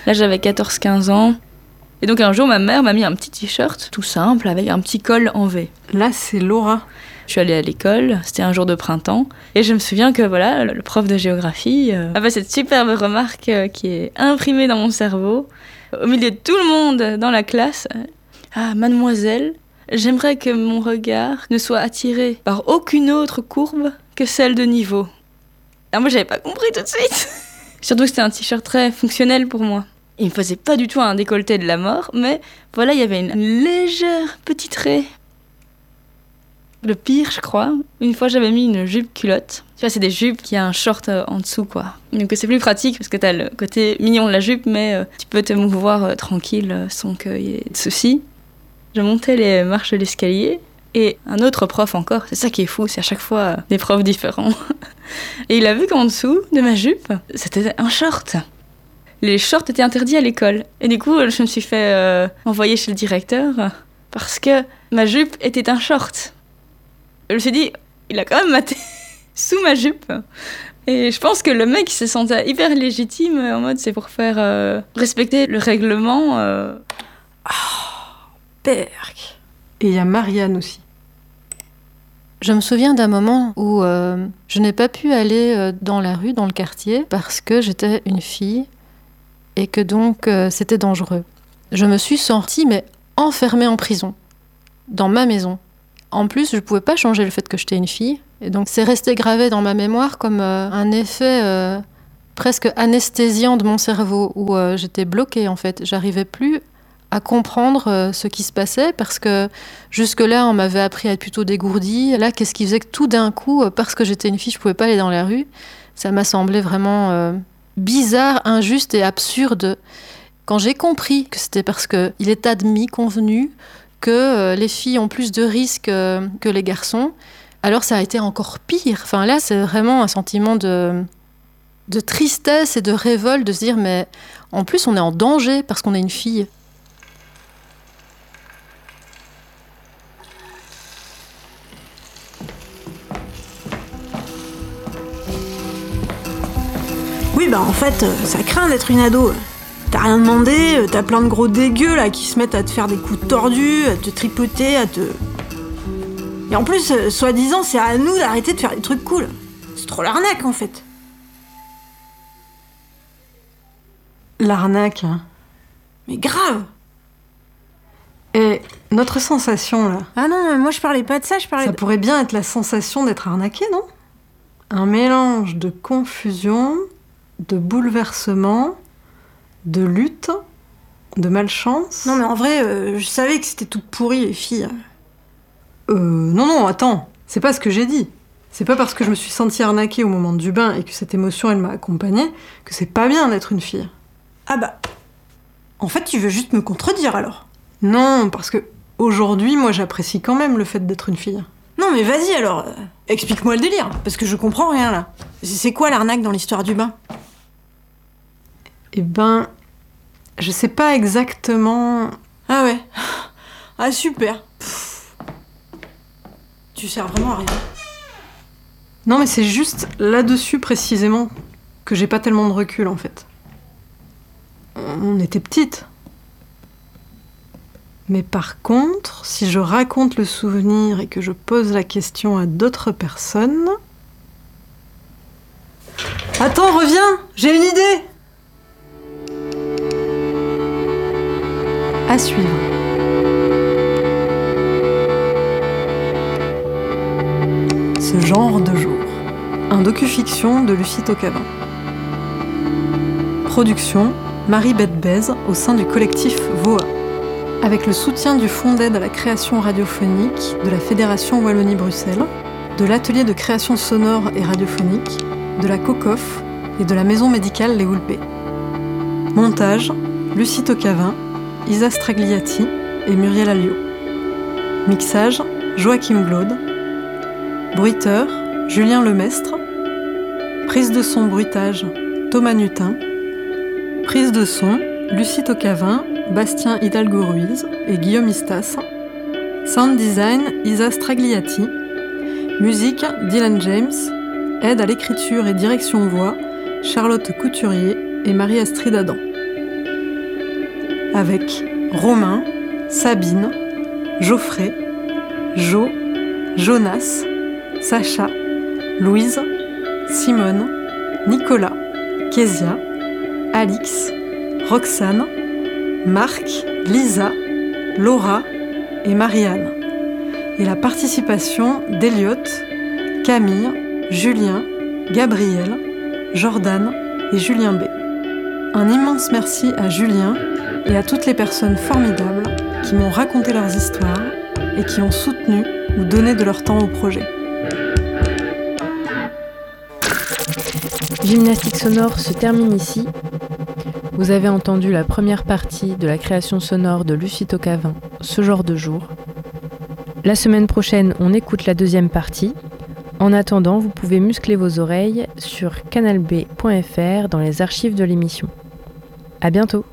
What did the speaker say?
Là, j'avais 14-15 ans. Et donc, un jour, ma mère m'a mis un petit t-shirt tout simple avec un petit col en V. Là, c'est Laura. Je suis allée à l'école, c'était un jour de printemps. Et je me souviens que voilà, le prof de géographie a fait cette superbe remarque qui est imprimée dans mon cerveau. Au milieu de tout le monde dans la classe. Ah, mademoiselle, j'aimerais que mon regard ne soit attiré par aucune autre courbe que celle de niveau. Alors moi, j'avais pas compris tout de suite. Surtout que c'était un t-shirt très fonctionnel pour moi. Il me faisait pas du tout un décolleté de la mort, mais voilà, il y avait une légère petite raie. Le pire, je crois, une fois j'avais mis une jupe culotte. Tu vois, c'est des jupes qui a un short en dessous, quoi. Donc c'est plus pratique parce que t'as le côté mignon de la jupe, mais tu peux te mouvoir tranquille sans qu'il y ait de soucis. Je montais les marches de l'escalier et un autre prof encore, c'est ça qui est fou, c'est à chaque fois des profs différents. Et il a vu qu'en dessous de ma jupe, c'était un short. Les shorts étaient interdits à l'école. Et du coup, je me suis fait envoyer chez le directeur parce que ma jupe était un short. Je me suis dit, il a quand même maté sous ma jupe. Et je pense que le mec se sentait hyper légitime, en mode c'est pour faire respecter le règlement. Berk. Et il y a Marianne aussi. Je me souviens d'un moment où je n'ai pas pu aller dans la rue, dans le quartier, parce que j'étais une fille et que donc c'était dangereux. Je me suis sentie mais enfermée en prison, dans ma maison. En plus, je ne pouvais pas changer le fait que j'étais une fille. Et donc c'est resté gravé dans ma mémoire comme un effet presque anesthésiant de mon cerveau, où j'étais bloquée en fait. J'arrivais plus à comprendre ce qui se passait, parce que jusque-là, on m'avait appris à être plutôt dégourdie. Là, qu'est-ce qui faisait que tout d'un coup, parce que j'étais une fille, je ne pouvais pas aller dans la rue? Ça m'a semblé vraiment bizarre, injuste et absurde. Quand j'ai compris que c'était parce qu'il est admis, convenu, que les filles ont plus de risques que les garçons, alors ça a été encore pire. Enfin là, c'est vraiment un sentiment de tristesse et de révolte, de se dire, mais en plus, on est en danger parce qu'on est une fille. Oui, bah en fait, ça craint d'être une ado. T'as rien demandé, t'as plein de gros dégueux là qui se mettent à te faire des coups tordus, à te tripoter, à te... Et en plus, soi-disant, c'est à nous d'arrêter de faire des trucs cool. C'est trop l'arnaque en fait. L'arnaque, hein. Mais grave. Et notre sensation, là. Ah non, moi je parlais pas de ça, je parlais... Ça pourrait bien être la sensation d'être arnaqué, non? Un mélange de confusion, de bouleversement, de lutte, de malchance. Non mais en vrai, je savais que c'était tout pourri les filles. Non, attends. C'est pas ce que j'ai dit. C'est pas parce que je me suis sentie arnaquée au moment du bain et que cette émotion, elle m'a accompagnée, que c'est pas bien d'être une fille. Ah bah... En fait, tu veux juste me contredire alors? Non, parce que aujourd'hui, moi, j'apprécie quand même le fait d'être une fille. Non mais vas-y alors, explique-moi le délire, parce que je comprends rien là. C'est quoi l'arnaque dans l'histoire du bain? Eh ben, je sais pas exactement... Ah ouais. Ah super. Tu sers vraiment à rien. Non mais c'est juste là-dessus précisément que j'ai pas tellement de recul en fait. On était petites. Mais par contre, si je raconte le souvenir et que je pose la question à d'autres personnes... Attends, reviens! J'ai une idée! À suivre. Ce genre de jour. Un docu-fiction de Lucie Tocavin. Production Marie Betbez au sein du collectif VOA. Avec le soutien du Fonds d'aide à la création radiophonique de la Fédération Wallonie-Bruxelles, de l'atelier de création sonore et radiophonique, de la COCOF et de la maison médicale Les Houlpés. Montage Lucie Tocavin, Isa Stragliati et Muriel Alliot. Mixage Joachim Glaude. Bruiteur Julien Lemestre. Prise de son bruitage Thomas Nutin. Prise de son Lucie Tocavin, Bastien Hidalgo-Ruiz et Guillaume Istas. Sound design Isa Stragliati. Musique Dylan James. Aide à l'écriture et direction voix Charlotte Couturier et Marie-Astrid Adam. avec Romain, Sabine, Geoffrey, Jo, Jonas, Sacha, Louise, Simone, Nicolas, Kezia, Alix, Roxane, Marc, Lisa, Laura et Marianne. Et la participation d'Eliott, Camille, Julien, Gabriel, Jordan et Julien B. Un immense merci à Julien et à toutes les personnes formidables qui m'ont raconté leurs histoires et qui ont soutenu ou donné de leur temps au projet. Gymnastique sonore se termine ici. Vous avez entendu la première partie de la création sonore de Lucie Tocquevin, Ce genre de jour. La semaine prochaine, on écoute la deuxième partie. En attendant, vous pouvez muscler vos oreilles sur canalb.fr dans les archives de l'émission. À bientôt!